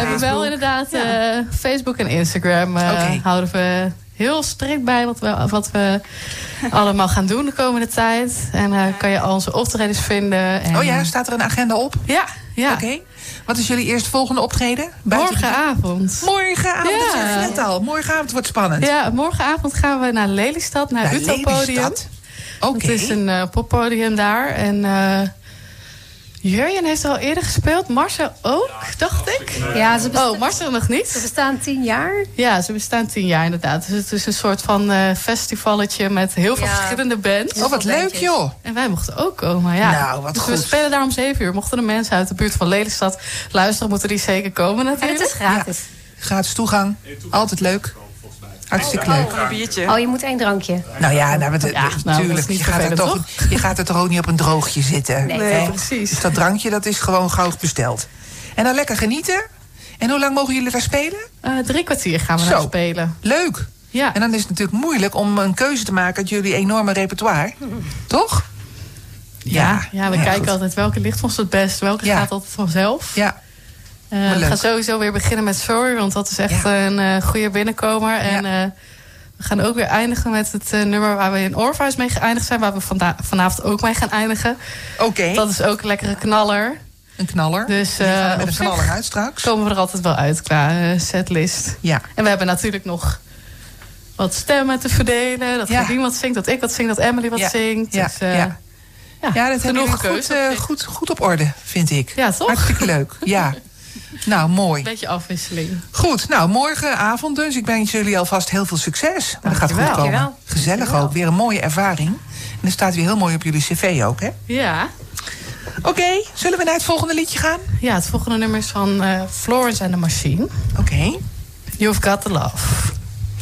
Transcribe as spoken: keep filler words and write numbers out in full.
hebben wel inderdaad ja. uh, Facebook en Instagram. Uh, okay. Houden we heel strikt bij wat we, wat we allemaal gaan doen de komende tijd. En uh, kan je al onze optredens vinden. En, oh ja, staat er een agenda op? Ja, ja. Oké. Okay. Wat is jullie eerstvolgende optreden? Morgenavond. Morgenavond, ja. Dat zeg je net al. Morgenavond wordt spannend. Ja, morgenavond gaan we naar Lelystad, naar, naar Utopodium. Oké. Okay. Het is een uh, poppodium daar. En uh, Jurjen heeft al eerder gespeeld. Marcel ook, dacht ik. Ja, ze bestaan, oh, Marcel nog niet. Ze bestaan tien jaar. Ja, ze bestaan tien jaar inderdaad. Dus het is een soort van uh, festivalletje met heel veel ja. verschillende bands. Oh, wat leuk joh. En wij mochten ook komen, ja. Nou, wat dus goed. we spelen daar om zeven uur. Mochten de mensen uit de buurt van Lelystad luisteren, moeten die zeker komen natuurlijk. En het is gratis. Ja. Gratis toegang. Altijd leuk. Hartstikke leuk. Oh, oh. oh, je moet één drankje. Nou ja, nou, het, ja natuurlijk. Nou, je, gaat er toch, je gaat er toch ook niet op een droogje zitten. Nee, nee precies. Dus dat drankje, dat is gewoon gauw besteld. En dan lekker genieten. En hoe lang mogen jullie daar spelen? Uh, drie kwartier gaan we Zo. daar spelen. Leuk. Ja. En dan is het natuurlijk moeilijk om een keuze te maken uit jullie enorme repertoire. Toch? Ja, ja, ja we ja, kijken goed. altijd welke ligt ons het best. Welke ja. gaat altijd vanzelf. Ja. Uh, we gaan sowieso weer beginnen met Sorry, want dat is echt ja. een uh, goede binnenkomer. En ja. uh, we gaan ook weer eindigen met het uh, nummer waar we in Orpheus mee geëindigd zijn. Waar we vanda- vanavond ook mee gaan eindigen. Oké. Okay. Dat is ook een lekkere knaller. Een knaller? Dus uh, met een knaller uit straks? Komen we er altijd wel uit qua uh, setlist. Ja. En we hebben natuurlijk nog wat stemmen te verdelen. Dat ja. iemand zingt, dat ik wat zing, dat Emily wat ja. zingt. Ja. Dus, uh, ja. Ja, ja, dat hebben jullie goed, uh, goed, goed op orde, vind ik. Ja, toch? Hartstikke leuk, ja. Nou, mooi. Een beetje afwisseling. Goed, nou, morgenavond dus. Ik wens jullie alvast heel veel succes. Dat gaat goed komen. Dankjewel. Gezellig Dankjewel. ook, weer een mooie ervaring. En dat staat weer heel mooi op jullie cv ook, hè? Ja. Oké, okay, zullen we naar het volgende liedje gaan? Ja, het volgende nummer is van uh, Florence and the Machine. Oké. Okay. You've Got the Love.